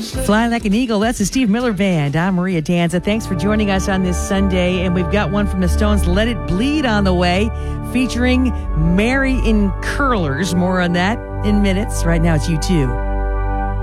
Fly Like an Eagle, that's the Steve Miller Band. I'm Maria Danza. Thanks for joining us on this Sunday. And we've got one from the Stones, Let It Bleed, on the way, featuring Mary in Curlers. More on that in minutes. Right now, it's U2.